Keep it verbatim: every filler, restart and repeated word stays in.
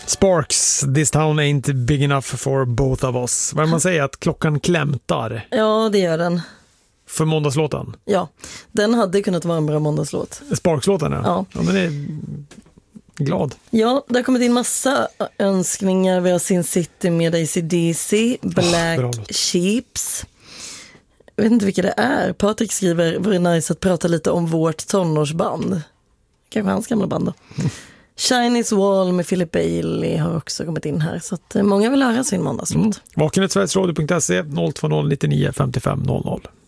Sparks, This Town Ain't Big Enough for Both of Us. Vad man säger att klockan klämtar. Ja, det gör den. För måndagslåten? Ja, den hade kunnat vara en bra måndagslåt. Sparks-låten, ja. Ja. Ja, men det är glad. Ja, det har kommit in massa önskningar. Vi har Sin City med A C D C, Black oh, Sheeps. Jag vet inte vilka det är. Patrik skriver, var det nice att prata lite om vårt tonårsband. Kanske hans gamla band då. Mm. Chinese Wall med Philip Bailey har också kommit in här. Så att många vill höra sin måndagslåt. Mm. Vakenhet Sveriges Radio punkt se noll två noll nio nio fem fem noll noll.